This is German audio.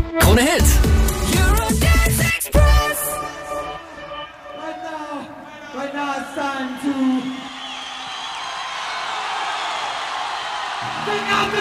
Krone Hit. Eurodance Express. Right now it's time to